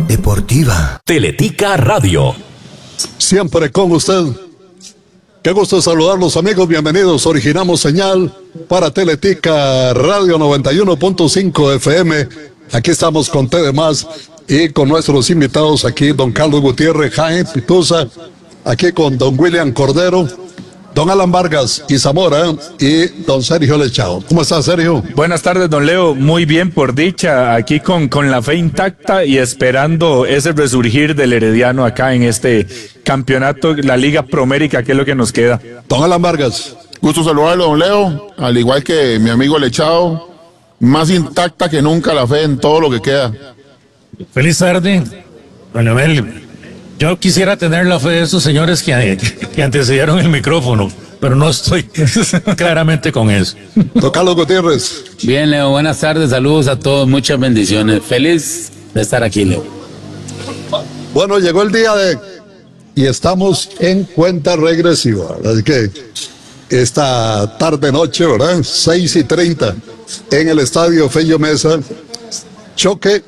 deportiva. Teletica Radio. Siempre con usted. Qué gusto saludarlos, amigos. Bienvenidos. Originamos señal para Teletica Radio 91.5 FM. Aquí estamos con TDMás y con nuestros invitados aquí, don Carlos Gutiérrez, Jaime Pituza, aquí con don William Cordero, don Alan Vargas y Zamora y don Sergio Lechao. ¿Cómo está, Sergio? Buenas tardes, don Leo. Muy bien, por dicha, aquí con la fe intacta y esperando ese resurgir del Herediano acá en este campeonato, la Liga Promérica, que es lo que nos queda. Don Alan Vargas. Gusto saludarlo, don Leo, al igual que mi amigo Lechao, más intacta que nunca la fe en todo lo que queda. Feliz tarde, don Leonel. Yo quisiera tener la fe de esos señores que antecedieron el micrófono, pero no estoy claramente con eso. Don Carlos Gutiérrez. Bien, Leo, buenas tardes, saludos a todos, muchas bendiciones. Feliz de estar aquí, Leo. Bueno, llegó el día y estamos en cuenta regresiva. Así que esta tarde-noche, ¿verdad? 6:30 en el estadio Fello Mesa. Choque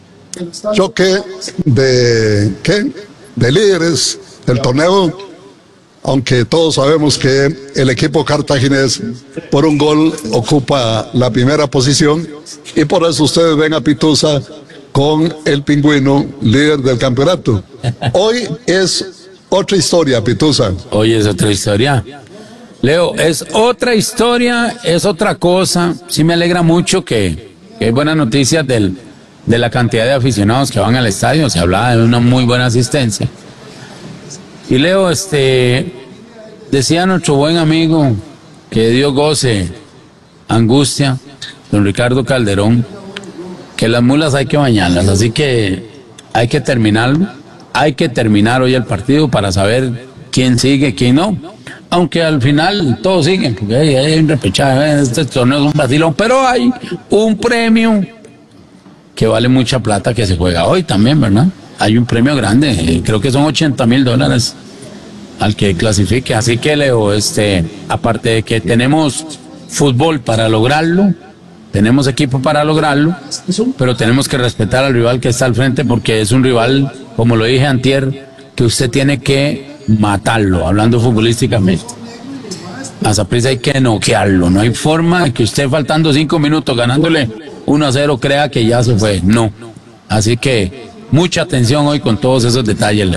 de líderes del torneo, aunque todos sabemos que el equipo cartaginés por un gol ocupa la primera posición y por eso ustedes ven a Pituza con el Pingüino, líder del campeonato. Hoy es otra historia, Pituza. Hoy es otra historia. Leo, es otra historia, es otra cosa. Sí me alegra mucho que hay buenas noticias de la cantidad de aficionados que van al estadio. Se hablaba de una muy buena asistencia. Y Leo, decía nuestro buen amigo, que Dios goce, angustia, don Ricardo Calderón, que las mulas hay que bañarlas, así que hay que terminarlo. Hay que terminar hoy el partido para saber quién sigue, quién no. Aunque al final todos siguen, porque hay un repechaje, este torneo es un vacilón, pero hay un premio que vale mucha plata que se juega hoy también, ¿verdad? Hay un premio grande, creo que son $80,000 al que clasifique. Así que, Leo, aparte de que tenemos fútbol para lograrlo, tenemos equipo para lograrlo, pero tenemos que respetar al rival que está al frente, porque es un rival, como lo dije antier, que usted tiene que matarlo, hablando futbolísticamente. A Saprissa hay que noquearlo, no hay forma de que usted faltando 5 minutos ganándole 1-0 crea que ya se fue, no. Así que mucha atención hoy con todos esos detalles.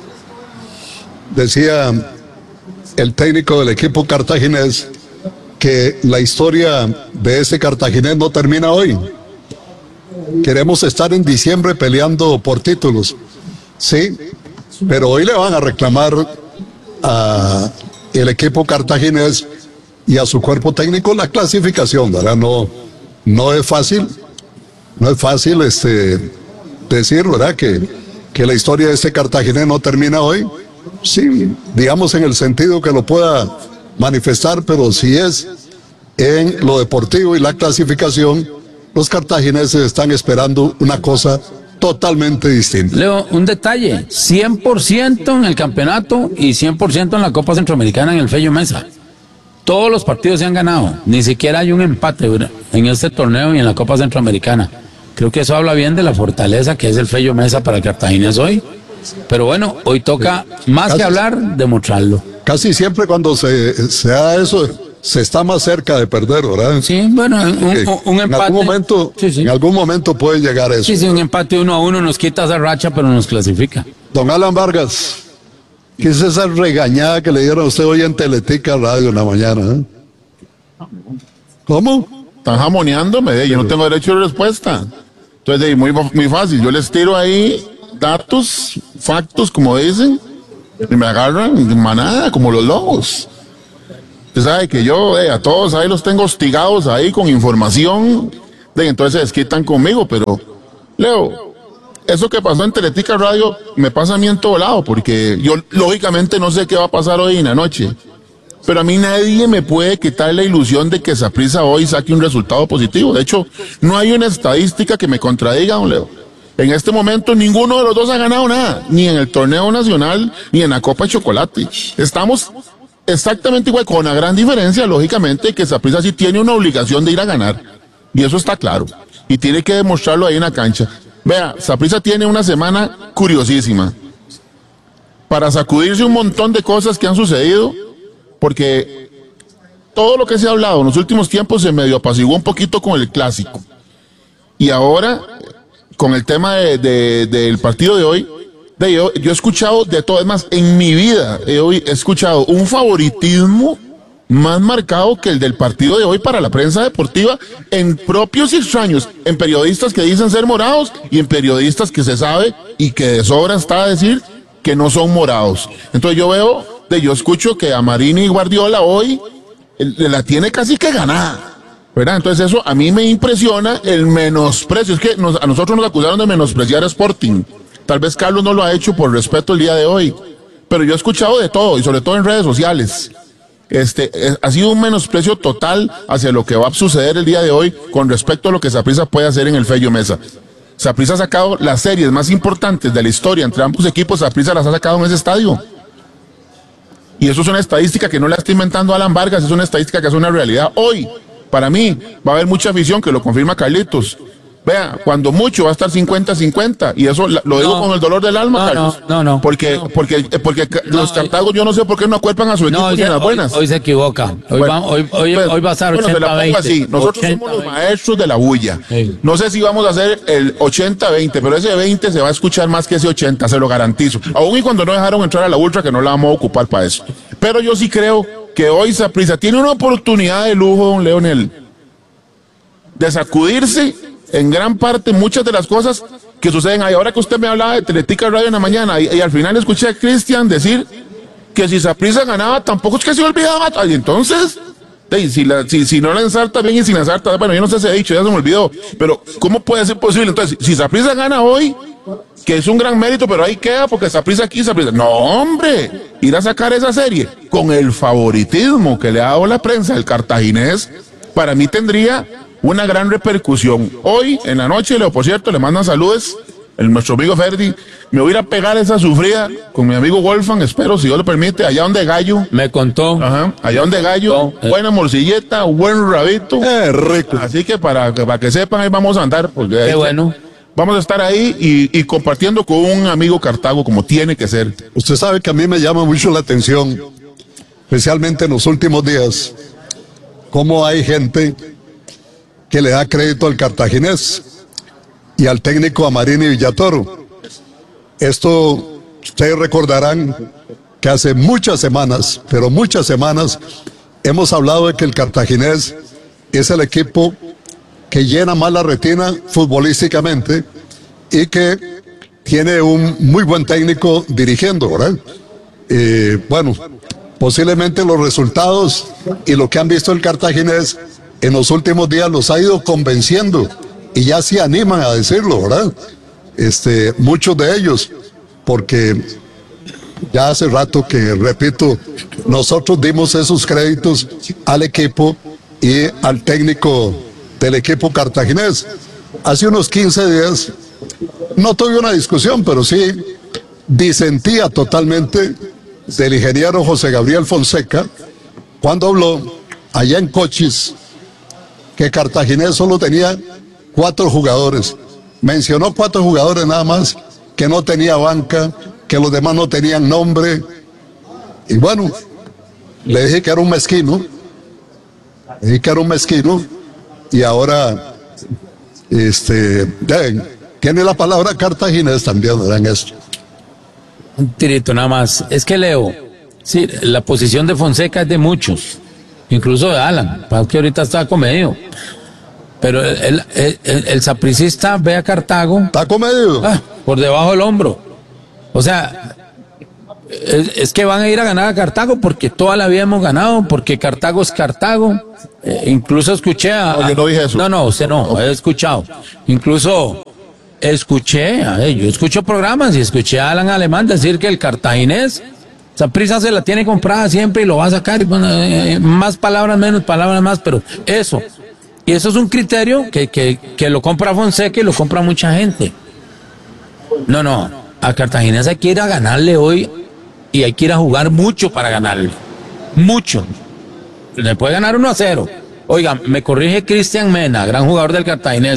Decía el técnico del equipo cartaginés que la historia de ese cartaginés no termina hoy. Queremos estar en diciembre peleando por títulos, sí, pero hoy le van a reclamar a el equipo cartaginés y a su cuerpo técnico la clasificación, ¿verdad? No es fácil, decir, ¿verdad? Que la historia de este cartaginés no termina hoy. Sí, digamos en el sentido que lo pueda manifestar, pero si es en lo deportivo y la clasificación, los cartagineses están esperando una cosa totalmente distinta. Leo, un detalle, 100% en el campeonato y 100% en la Copa Centroamericana en el Fello Mesa. Todos los partidos se han ganado, ni siquiera hay un empate en este torneo y en la Copa Centroamericana. Creo que eso habla bien de la fortaleza que es el Fello Mesa para el cartaginés hoy. Pero bueno, hoy toca más que hablar, demostrarlo. Casi siempre cuando se da eso, se está más cerca de perder, ¿verdad? Sí, bueno, un empate. En algún momento puede llegar eso. Sí, un empate 1-1 nos quita esa racha, pero nos clasifica. Don Alan Vargas, ¿qué es esa regañada que le dieron a usted hoy en Teletica Radio en la mañana? ¿Cómo? Están jamoneándome, yo no tengo derecho de respuesta. Entonces, muy fácil, yo les tiro ahí datos, factos, como dicen, y me agarran en manada, como los lobos. Usted sabe que yo a todos ahí los tengo hostigados ahí con información, entonces se desquitan conmigo, pero Leo, eso que pasó en Teletica Radio me pasa a mí en todo lado, porque yo lógicamente no sé qué va a pasar hoy en la noche, pero a mí nadie me puede quitar la ilusión de que Saprissa hoy saque un resultado positivo. De hecho, no hay una estadística que me contradiga, don Leo. En este momento ninguno de los dos ha ganado nada, ni en el torneo nacional, ni en la Copa de Chocolate. Estamos exactamente igual, con una gran diferencia, lógicamente, que Saprissa sí tiene una obligación de ir a ganar. Y eso está claro. Y tiene que demostrarlo ahí en la cancha. Vea, Saprissa tiene una semana curiosísima para sacudirse un montón de cosas que han sucedido, porque todo lo que se ha hablado en los últimos tiempos se medio apaciguó un poquito con el clásico. Y ahora, con el tema del partido de hoy, yo he escuchado de todo. Es más, en mi vida he escuchado un favoritismo más marcado que el del partido de hoy para la prensa deportiva, en propios y extraños, en periodistas que dicen ser morados y en periodistas que se sabe y que de sobra está a decir que no son morados. Entonces yo escucho que a Marini y Guardiola hoy la tiene casi que ganada, ¿verdad? Entonces eso a mí me impresiona el menosprecio. Es que a nosotros nos acusaron de menospreciar a Sporting. Tal vez Carlos no lo ha hecho por respeto el día de hoy, pero yo he escuchado de todo y sobre todo en redes sociales. Ha sido un menosprecio total hacia lo que va a suceder el día de hoy con respecto a lo que Saprissa puede hacer en el Fello Mesa. Saprissa ha sacado las series más importantes de la historia entre ambos equipos. Saprissa las ha sacado en ese estadio. Y eso es una estadística que no la está inventando Alan Vargas, es una estadística que es una realidad. Hoy, para mí, va a haber mucha afición, que lo confirma Carlitos. Vea, cuando mucho va a estar 50-50, y eso lo digo con el dolor del alma, Carlos. No. Porque los Cartagos, yo no sé por qué no acuerpan a su equipo ni en las buenas. Hoy se equivoca. Hoy va a estar 80-20. Así. Nosotros somos los maestros de la bulla. Sí. No sé si vamos a hacer el 80-20, pero ese 20 se va a escuchar más que ese 80, se lo garantizo. Aún y cuando no dejaron entrar a la ultra, que no la vamos a ocupar para eso. Pero yo sí creo que hoy Saprissa tiene una oportunidad de lujo, don Leonel, de sacudirse en gran parte muchas de las cosas que suceden ahí. Ahora que usted me hablaba de Teletica Radio en la mañana y al final escuché a Cristian decir que si Saprissa ganaba tampoco es que se olvidaba. Y entonces, si no la ensarta bien y sin ensarta, bueno, yo no sé si he dicho, ya se me olvidó, pero ¿cómo puede ser posible? Entonces, si Saprissa gana hoy, que es un gran mérito, pero ahí queda porque Saprissa aquí, Saprissa. No, hombre, ir a sacar esa serie con el favoritismo que le ha dado la prensa del cartaginés, para mí tendría una gran repercusión. Hoy, en la noche, Leo, por cierto, le mandan saludos nuestro amigo Ferdi. Me voy a ir a pegar esa sufrida con mi amigo Wolfgang, espero, si Dios lo permite, allá donde Gallo. Me contó. Ajá, allá donde Gallo, buena morcilleta, buen rabito. Rico. Así que para que sepan, ahí vamos a andar. Qué bueno. Vamos a estar ahí y compartiendo con un amigo Cartago, como tiene que ser. Usted sabe que a mí me llama mucho la atención, especialmente en los últimos días, cómo hay gente que le da crédito al cartaginés y al técnico a Marini Villatoro. Esto, ustedes recordarán que hace muchas semanas, pero muchas semanas, hemos hablado de que el cartaginés es el equipo que llena más la retina futbolísticamente y que tiene un muy buen técnico dirigiendo, ¿verdad? Bueno, posiblemente los resultados y lo que han visto el cartaginés en los últimos días los ha ido convenciendo y ya se animan a decirlo, ¿verdad? Muchos de ellos, porque ya hace rato que, repito, nosotros dimos esos créditos al equipo y al técnico del equipo cartaginés. Hace unos 15 días no tuve una discusión, pero sí disentía totalmente del ingeniero José Gabriel Fonseca cuando habló allá en Cochis que Cartaginés solo tenía 4 jugadores. Mencionó 4 jugadores nada más, que no tenía banca, que los demás no tenían nombre. Y bueno, le dije que era un mezquino. Y ahora, tiene la palabra Cartaginés también, ¿verdad? En esto. Un tirito nada más. Es que Leo, sí, la posición de Fonseca es de muchos, incluso de Alan, que ahorita está comedido. Pero el sapricista ve a Cartago. ¿Está comedido? Por debajo del hombro. O sea, es que van a ir a ganar a Cartago porque toda la vida hemos ganado, porque Cartago es Cartago. Incluso escuché No, yo no dije eso. No, usted no, he escuchado. Incluso yo escucho programas y escuché a Alan Alemán decir que el cartaginés, Saprissa se la tiene comprada siempre y lo va a sacar. Y bueno, más palabras, menos palabras más, pero eso. Y eso es un criterio que lo compra Fonseca y lo compra mucha gente. No, a Cartaginés hay que ir a ganarle hoy y hay que ir a jugar mucho para ganarle. Mucho. Le puede ganar 1-0. Oiga, me corrige Cristian Mena, gran jugador del Cartaginés.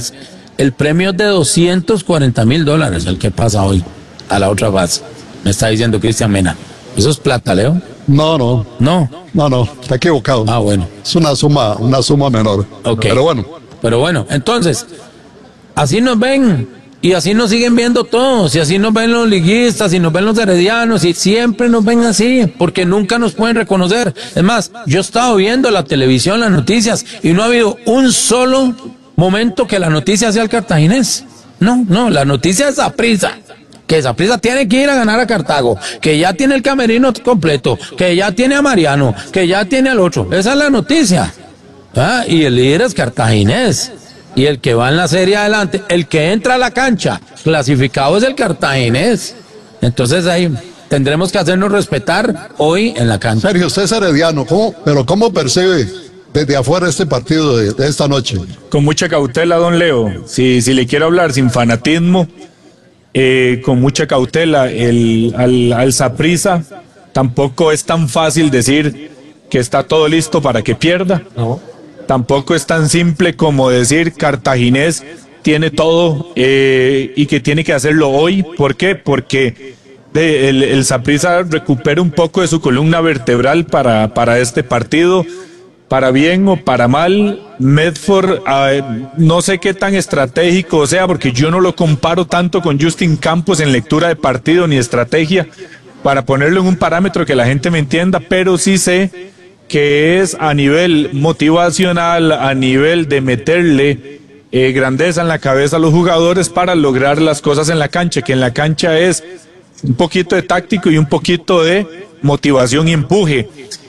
el premio es de $240,000 el que pasa hoy a la otra fase. Me está diciendo Cristian Mena. ¿Eso es plata, Leo? No, está equivocado. Ah, bueno. Es una suma menor. Ok. Pero bueno, entonces, así nos ven y así nos siguen viendo todos, y así nos ven los liguistas y nos ven los heredianos y siempre nos ven así, porque nunca nos pueden reconocer. Es más, yo he estado viendo la televisión, las noticias, y no ha habido un solo momento que la noticia sea el cartaginés. No, la noticia es Saprissa. Que Saprissa tiene que ir a ganar a Cartago, que ya tiene el camerino completo, que ya tiene a Mariano, que ya tiene al otro. Esa es la noticia. Y el líder es Cartaginés. Y el que va en la serie adelante, el que entra a la cancha clasificado es el Cartaginés. Entonces ahí tendremos que hacernos respetar hoy en la cancha. Sergio, usted es herediano, ¿cómo percibe desde afuera este partido de esta noche? Con mucha cautela, don Leo. Si le quiero hablar sin fanatismo, con mucha cautela. Al Saprissa tampoco es tan fácil decir que está todo listo para que pierda. No. Tampoco es tan simple como decir Cartaginés tiene todo y que tiene que hacerlo hoy. ¿Por qué? Porque el Saprissa recupera un poco de su columna vertebral para este partido. Para bien o para mal, Medford, no sé qué tan estratégico sea, porque yo no lo comparo tanto con Justin Campos en lectura de partido ni estrategia, para ponerlo en un parámetro que la gente me entienda, pero sí sé que es a nivel motivacional, a nivel de meterle grandeza en la cabeza a los jugadores para lograr las cosas en la cancha, que en la cancha es un poquito de táctico y un poquito de motivación y empuje.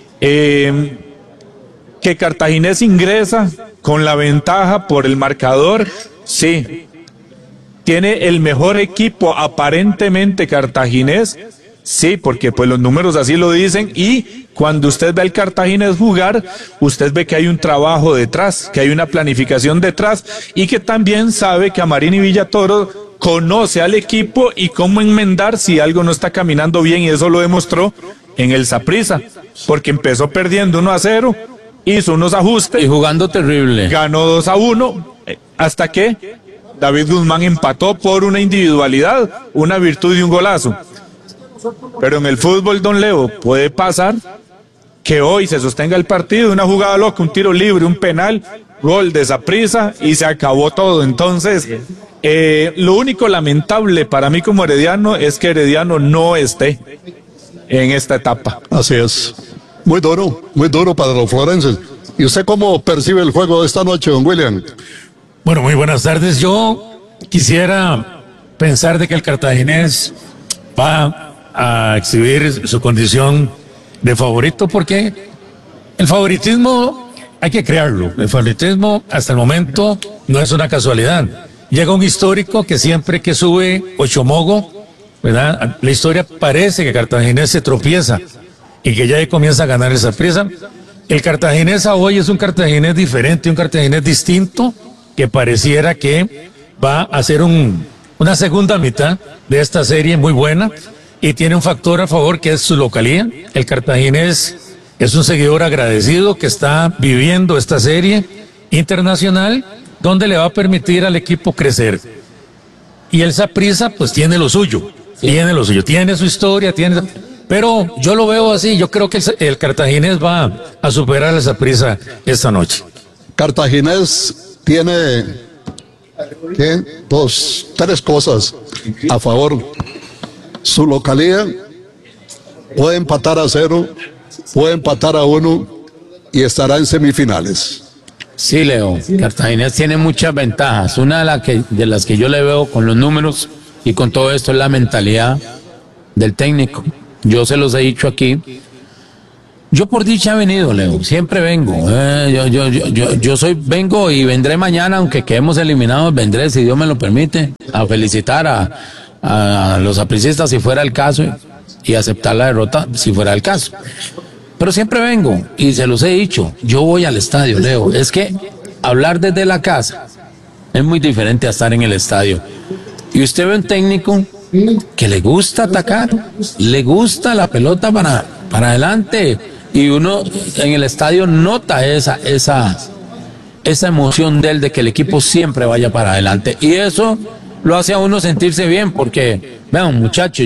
Que Cartaginés ingresa con la ventaja por el marcador, sí. Tiene el mejor equipo aparentemente Cartaginés, sí, porque pues los números así lo dicen, y cuando usted ve al Cartaginés jugar, usted ve que hay un trabajo detrás, que hay una planificación detrás, y que también sabe que Amarini Villatoro conoce al equipo y cómo enmendar si algo no está caminando bien, y eso lo demostró en el Saprissa, porque empezó perdiendo 1-0, hizo unos ajustes. Y jugando terrible. Ganó 2-1, hasta que David Guzmán empató por una individualidad, una virtud y un golazo. Pero en el fútbol, don Leo, puede pasar que hoy se sostenga el partido, una jugada loca, un tiro libre, un penal, gol de Saprissa y se acabó todo. Entonces, lo único lamentable para mí como herediano es que Herediano no esté en esta etapa. Así es. Muy duro para los florenses. ¿Y usted cómo percibe el juego de esta noche, don William? Bueno, muy buenas tardes. Yo quisiera pensar de que el cartaginés va a exhibir su condición de favorito, porque el favoritismo hay que crearlo. El favoritismo hasta el momento no es una casualidad. Llega un histórico que siempre que sube Ochomogo, ¿verdad? La historia parece que Cartaginés se tropieza y que ya ahí comienza a ganar esa prisa. El Cartaginés a hoy es un Cartaginés diferente, un Cartaginés distinto, que pareciera que va a ser una segunda mitad de esta serie muy buena, y tiene un factor a favor que es su localía. El Cartaginés es un seguidor agradecido que está viviendo esta serie internacional, donde le va a permitir al equipo crecer. Y el Saprissa pues tiene lo suyo, tiene su historia, pero yo lo veo así. Yo creo que el Cartaginés va a superar al Saprissa esta noche. Cartaginés tiene tres cosas a favor. Su localía, puede empatar a 0, puede empatar a 1 y estará en semifinales. Sí, Leo, Cartaginés tiene muchas ventajas. Una de las que yo le veo con los números y con todo esto es la mentalidad del técnico. Yo se los he dicho aquí. Yo por dicha he venido, Leo, siempre vengo. Vengo y vendré mañana, aunque quedemos eliminados, vendré, si Dios me lo permite, a felicitar a los sapricistas si fuera el caso, y aceptar la derrota si fuera el caso. Pero siempre vengo y se los he dicho, yo voy al estadio, Leo. Es que hablar desde la casa es muy diferente a estar en el estadio. Y usted ve un técnico que le gusta atacar, le gusta la pelota para adelante, y uno en el estadio nota esa esa emoción de él de que el equipo siempre vaya para adelante. Y eso lo hace a uno sentirse bien, porque, vean, muchachos,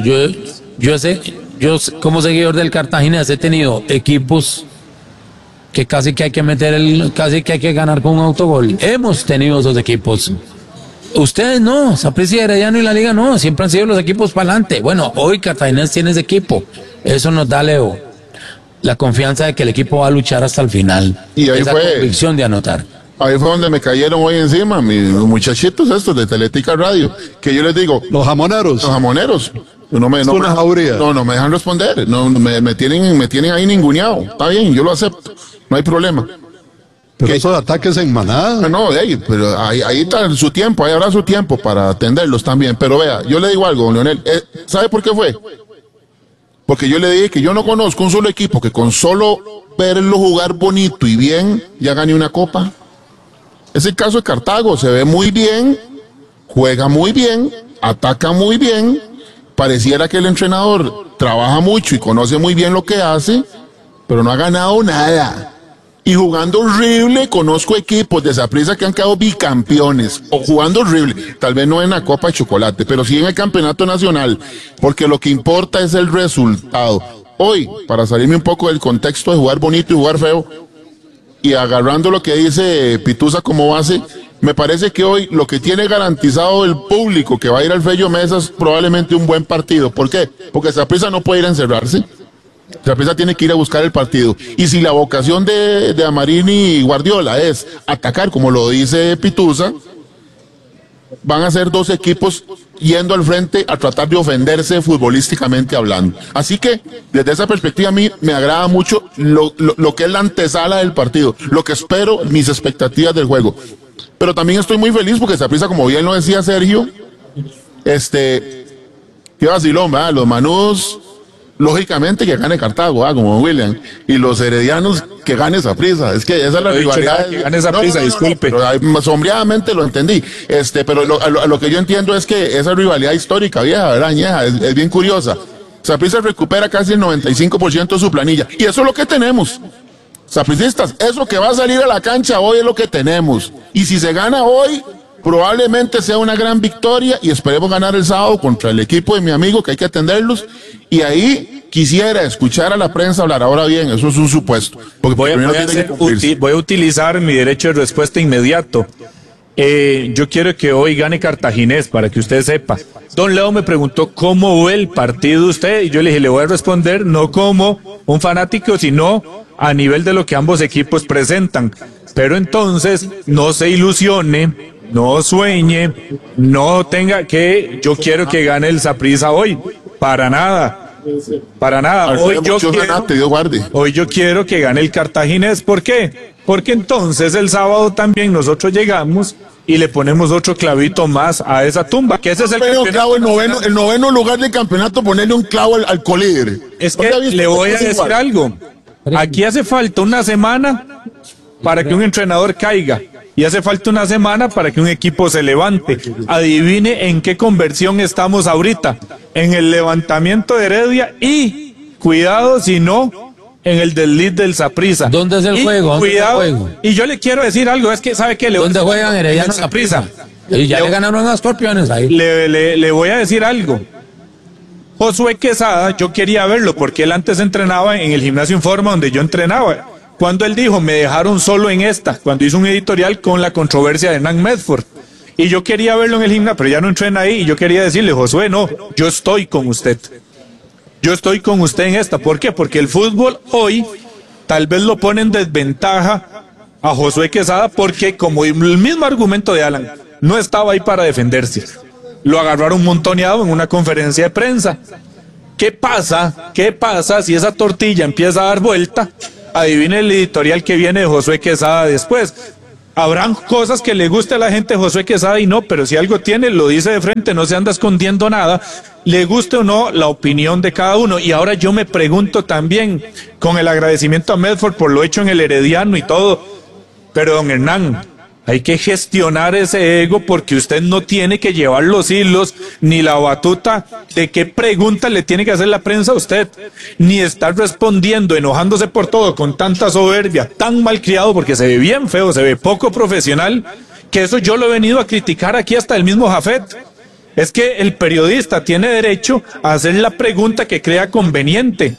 yo como seguidor del Cartaginés he tenido equipos que casi que hay que casi que hay que ganar con un autogol. Hemos tenido esos equipos. Ustedes no, Saprissa y Herediano y la Liga no, siempre han sido los equipos para adelante. Bueno, hoy Cartaginés tiene ese equipo. Eso nos da, Leo, la confianza de que el equipo va a luchar hasta el final. Y ahí esa convicción de anotar. Ahí fue donde me cayeron hoy encima, mis muchachitos estos de Teletica Radio, que yo les digo, Los jamoneros. los jamoneros, no me dejan responder, me tienen ahí ninguneado. Está bien, yo lo acepto, no hay problema. Pero esos ataques en manada. No, pero ahí está su tiempo, ahí habrá su tiempo para atenderlos también. Pero vea, yo le digo algo, don Leonel, ¿sabe por qué fue? Porque yo le dije que yo no conozco un solo equipo que con solo verlo jugar bonito y bien ya gane una copa. Es el caso de Cartago, se ve muy bien, juega muy bien, ataca muy bien, pareciera que el entrenador trabaja mucho y conoce muy bien lo que hace, pero no ha ganado nada. Y jugando horrible, conozco equipos de Saprissa que han quedado bicampeones, o jugando horrible, tal vez no en la Copa de Chocolate, pero sí en el Campeonato Nacional, porque lo que importa es el resultado. Hoy, para salirme un poco del contexto de jugar bonito y jugar feo, y agarrando lo que dice Pitusa como base, me parece que hoy lo que tiene garantizado el público que va a ir al Fello Mesa es probablemente un buen partido. ¿Por qué? Porque Saprissa no puede ir a encerrarse. Saprissa tiene que ir a buscar el partido. Y si la vocación de Amarini y Guardiola es atacar, como lo dice Pitusa, van a ser dos equipos yendo al frente a tratar de ofenderse futbolísticamente hablando. Así que, desde esa perspectiva, a mí me agrada mucho lo que es la antesala del partido, lo que espero, mis expectativas del juego. Pero también estoy muy feliz porque Saprissa, como bien lo decía Sergio, qué vacilón, ¿verdad? Los manudos, lógicamente que gane Cartago, como William, y los heredianos que gane Saprissa. Es que esa es la rivalidad. Que gane Saprissa, disculpe. Pero sombreadamente lo entendí. Pero a lo que yo entiendo es que esa rivalidad histórica, vieja, ¿verdad? Añeja, es bien curiosa. Saprissa recupera casi el 95% de su planilla. Y eso es lo que tenemos. Saprissistas, eso que va a salir a la cancha hoy es lo que tenemos. Y si se gana hoy, probablemente sea una gran victoria y esperemos ganar el sábado contra el equipo de mi amigo, que hay que atenderlos. Y ahí quisiera escuchar a la prensa hablar. Ahora bien, eso es un supuesto. Porque voy a utilizar mi derecho de respuesta inmediato. Yo quiero que hoy gane Cartaginés, para que usted sepa. Don Leo me preguntó cómo ve el partido usted, y yo le dije, le voy a responder no como un fanático, sino a nivel de lo que ambos equipos presentan. Pero entonces, no se ilusione, no sueñe, no tenga que, yo quiero que gane el Saprissa hoy. Para nada. Para nada. Hoy yo quiero que gane el Cartaginés. ¿Por qué? Porque entonces el sábado también nosotros llegamos y le ponemos otro clavito más a esa tumba, que ese es el noveno lugar del campeonato, ponerle un clavo al colíder. Es que le voy a decir algo. Aquí hace falta una semana para que un entrenador caiga. Y hace falta una semana para que un equipo se levante. Adivine en qué conversión estamos ahorita. En el levantamiento de Heredia y, cuidado si no, en el desliz del Saprissa. ¿Dónde es el juego? Cuidado. Y yo le quiero decir algo, es que ¿sabe qué? ¿Dónde juegan Herediano y Saprissa? Y ya le ganaron a Escorpiones ahí. Le voy a decir algo. Josué Quesada, yo quería verlo porque él antes entrenaba en el Gimnasio Informa donde yo entrenaba. Cuando él dijo, me dejaron solo en esta, cuando hizo un editorial con la controversia de Hernán Medford. Y yo quería verlo en el gimnasio, pero ya no entrena ahí. Y yo quería decirle, Josué, no, yo estoy con usted. Yo estoy con usted en esta. ¿Por qué? Porque el fútbol hoy tal vez lo pone en desventaja a Josué Quesada porque, como el mismo argumento de Alan, no estaba ahí para defenderse. Lo agarraron montoneado en una conferencia de prensa. ¿Qué pasa? ¿Qué pasa si esa tortilla empieza a dar vuelta? Adivine el editorial que viene de Josué Quesada después. Habrán cosas que le guste a la gente de Josué Quesada y no, pero si algo tiene, lo dice de frente, no se anda escondiendo nada, le guste o no la opinión de cada uno. Y ahora yo me pregunto también, con el agradecimiento a Medford por lo hecho en el Herediano y todo, pero don Hernán, Hay que gestionar ese ego porque usted no tiene que llevar los hilos ni la batuta de qué pregunta le tiene que hacer la prensa a usted, ni estar respondiendo, enojándose por todo con tanta soberbia, tan malcriado porque se ve bien feo, se ve poco profesional, que eso yo lo he venido a criticar aquí hasta el mismo Jafet. Es que el periodista tiene derecho a hacer la pregunta que crea conveniente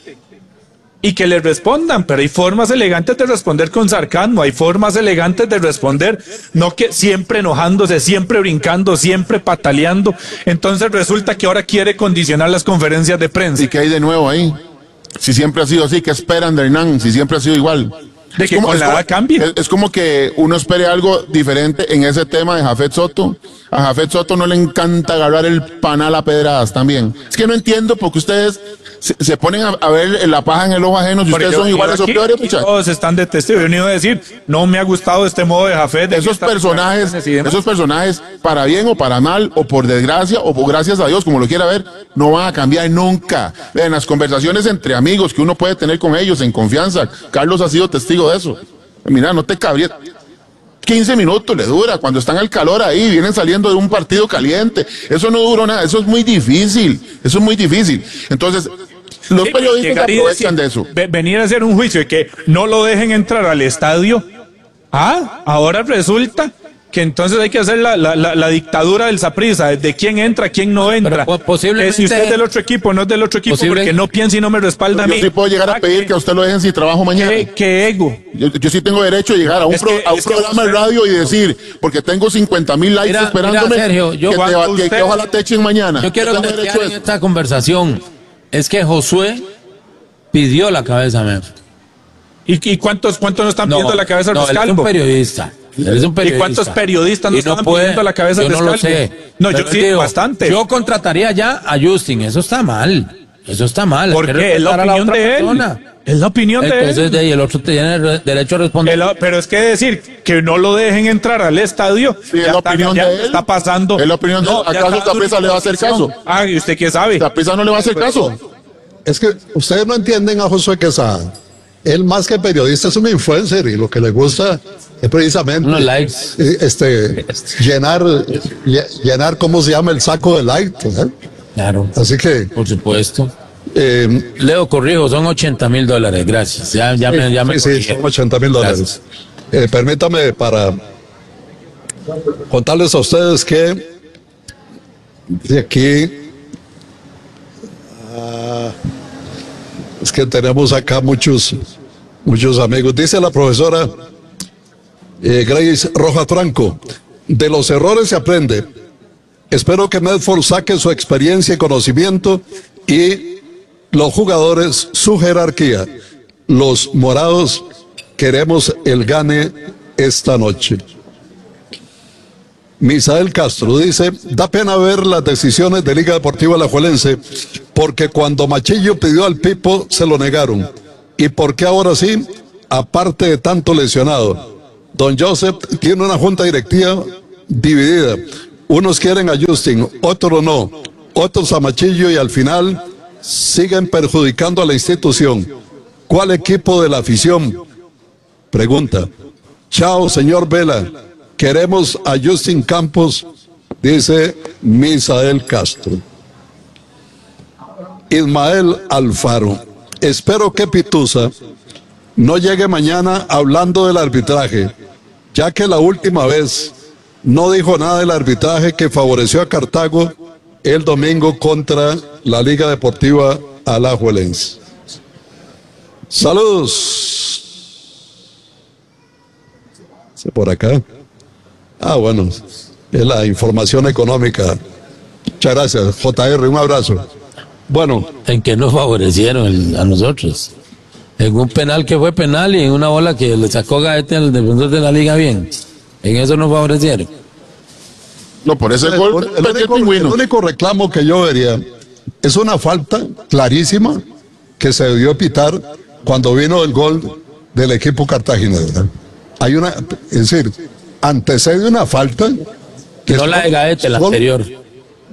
y que le respondan, pero hay formas elegantes de responder con sarcasmo, hay formas elegantes de responder, no que siempre enojándose, siempre brincando, siempre pataleando. Entonces resulta que ahora quiere condicionar las conferencias de prensa. ¿Y qué hay de nuevo ahí? Si siempre ha sido así, ¿qué esperan de Hernán? Si siempre ha sido igual. De que con la edad cambie. Es como que uno espere algo diferente en ese tema de Jafet Soto. A Jafet Soto no le encanta agarrar el panal a pedradas también. Es que no entiendo por qué ustedes se ponen a ver la paja en el ojo ajeno si ustedes son iguales o peores, muchachos. Todos están de testigo. Yo he venido a decir, no me ha gustado este modo de Jafet. Esos personajes, para bien o para mal, o por desgracia, o por gracias a Dios, como lo quiera ver, no van a cambiar nunca. En las conversaciones entre amigos que uno puede tener con ellos en confianza, Carlos ha sido testigo de eso. Mira, no te cabrías. 15 minutos le dura, cuando están al calor ahí, vienen saliendo de un partido caliente. Eso no duró nada, eso es muy difícil. Entonces, los periodistas aprovechan de eso. Venir a hacer un juicio de que no lo dejen entrar al estadio. Ahora resulta que entonces hay que hacer la dictadura del Saprissa, de quién entra, quién no entra. Posiblemente, si usted es del otro equipo, no es del otro equipo, porque no piensa y no me respalda a mí. Yo sí puedo llegar a pedir que a usted lo dejen sin trabajo mañana. ¿Qué ego? Yo sí tengo derecho a llegar a un programa de radio y decir, porque tengo 50,000 likes esperándome, Sergio, que ojalá te echen mañana. Yo quiero derecho en esta conversación. Es que Josué pidió la cabeza a Memphis. ¿Y cuántos no están pidiendo la cabeza de Rescalvo? Él es un periodista. ¿Y cuántos periodistas no están pidiendo la cabeza de Rescalvo? Yo no lo sé. No, yo sí, bastante. Yo contrataría ya a Justin. Eso está mal. Porque es la opinión de él. Es la opinión de él. Entonces, y el otro tiene derecho a responder. Pero es que decir que no lo dejen entrar al estadio, sí, es la opinión de él. Está pasando. Es la opinión de él. ¿Acaso Saprissa le va a hacer caso? ¿Y usted qué sabe? Saprissa no le va a hacer caso. Es que ustedes no entienden a Josué Quesada. Él más que periodista es un influencer y lo que le gusta es precisamente unos likes. llenar, ¿cómo se llama? El saco de likes. Claro. Así que, por supuesto. Leo, corrijo, son $80,000. Gracias. Ya me sí, son $80,000. Permítame para contarles a ustedes que de aquí es que tenemos acá muchos amigos. Dice la profesora Grace Rojas Franco, de los errores se aprende. Espero que Medford saque su experiencia y conocimiento y los jugadores su jerarquía. Los morados queremos el gane esta noche. Misael Castro dice, da pena ver las decisiones de Liga Deportiva Alajuelense, porque cuando Machillo pidió al Pipo se lo negaron. ¿Y por qué ahora sí? Aparte de tanto lesionado. Don Joseph tiene una junta directiva dividida. Unos quieren a Justin, otros no. Otros a Machillo y al final siguen perjudicando a la institución. ¿Cuál equipo de la afición? Pregunta. Chao, señor Vela. Queremos a Justin Campos, dice Misael Castro. Ismael Alfaro. Espero que Pitusa no llegue mañana hablando del arbitraje, ya que la última vez no dijo nada del arbitraje que favoreció a Cartago el domingo contra la Liga Deportiva Alajuelense. Saludos. Por acá. Bueno, es la información económica. Muchas gracias, JR, un abrazo. Bueno. ¿En qué nos favorecieron a nosotros? En un penal que fue penal y en una bola que le sacó Gaete al defensor de la liga bien. En eso nos favorecieron. No, por ese gol. El único reclamo que yo vería es una falta clarísima que se debió pitar cuando vino el gol del equipo cartaginés. Es decir, antecede una falta. Que no la de Gaete, la anterior.